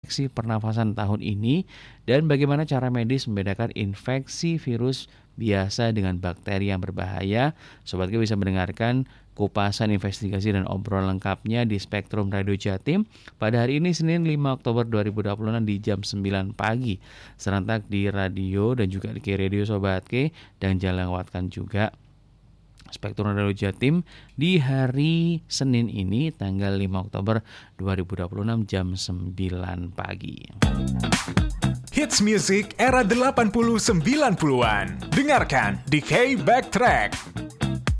infeksi pernafasan tahun ini dan bagaimana cara medis membedakan infeksi virus biasa dengan bakteri yang berbahaya. Sobat K bisa mendengarkan kupasan investigasi dan obrolan lengkapnya di Spektrum Radio Jatim pada hari ini Senin 5 Oktober 2026 di jam 9 pagi. Serentak di radio dan juga di K-Radio Sobat K, dan jangan lewatkan juga Spektrum Radio Jatim di hari Senin ini tanggal 5 Oktober 2026 jam 9 pagi. Hits music era 80-90-an. Dengarkan di K Backtrack.